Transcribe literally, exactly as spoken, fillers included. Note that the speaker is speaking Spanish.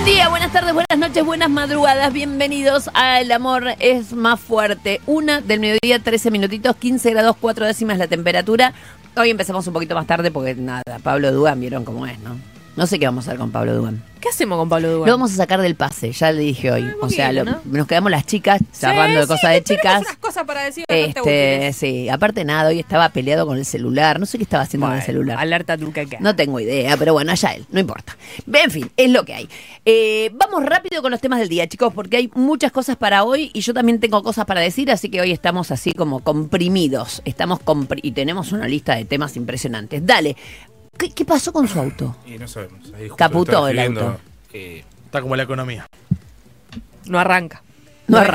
Buen día, buenas tardes, buenas noches, buenas madrugadas. Bienvenidos a El Amor es Más Fuerte. Una del mediodía, trece minutitos, quince grados, cuatro décimas la temperatura. Hoy empezamos un poquito más tarde porque nada, Pablo Dugan, vieron cómo es, ¿no? No sé qué vamos a hacer con Pablo Dugan. ¿Qué hacemos con Pablo Dugan? Lo vamos a sacar del pase, ya le dije hoy. O sea, lo, ¿no? nos quedamos las chicas charlando de sí, cosas de chicas. Unas cosas para decir Este, útiles. sí, aparte nada, hoy estaba peleado con el celular. No sé qué estaba haciendo Bueno, con el celular. alerta turca acá. No tengo idea, pero bueno, allá él, no importa. En fin, es lo que hay. Eh, vamos rápido con los temas del día, chicos, porque hay muchas cosas para hoy y yo también tengo cosas para decir, así que hoy estamos así como comprimidos. Estamos compri- y tenemos una lista de temas impresionantes. Dale, ¿qué, qué pasó con su auto? Y no sabemos. Ahí justo Caputó estaba el escribiendo, auto. eh, está como la economía. No arranca. No Bueno,